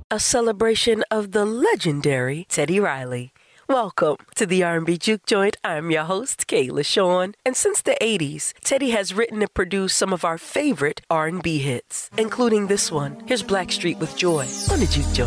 a celebration of the legendary Teddy Riley. Welcome to the R&B Juke Joint. I'm your host, Kayla Sean. And since the 80s, Teddy has written and produced some of our favorite R&B hits, including this one. Here's Blackstreet with Joy on the Juke Joint.